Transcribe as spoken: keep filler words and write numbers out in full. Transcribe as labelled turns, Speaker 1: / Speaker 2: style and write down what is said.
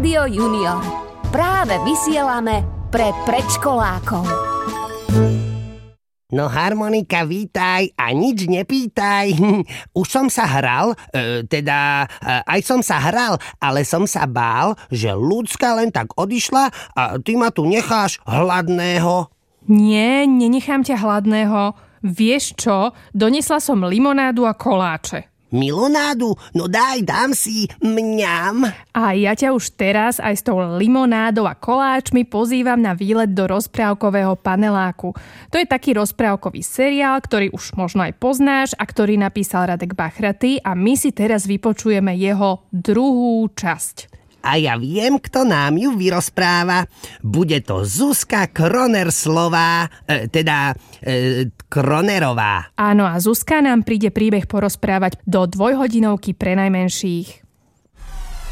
Speaker 1: Rádio Junior. Práve vysielame pre predškolákov.
Speaker 2: No harmonika, vítaj a nič nepýtaj. Už som sa hral, e, teda e, aj som sa hral, ale som sa bál, že ľudská len tak odišla a ty ma tu necháš hladného.
Speaker 3: Nie, nenechám ťa hladného. Vieš čo? Donesla som limonádu a koláče.
Speaker 2: Milonádu? No daj, dám si, mňam.
Speaker 3: A ja ťa už teraz aj s tou limonádou a koláčmi pozývam na výlet do rozprávkového paneláku. To je taký rozprávkový seriál, ktorý už možno aj poznáš a ktorý napísal Radek Bachraty a my si teraz vypočujeme jeho druhú časť.
Speaker 2: A ja viem, kto nám ju vyrozpráva. Bude to Zuzka Kronerslová, e, teda e, Kronerová.
Speaker 3: Áno, a Zuzka nám príde príbeh porozprávať do dvojhodinovky pre najmenších.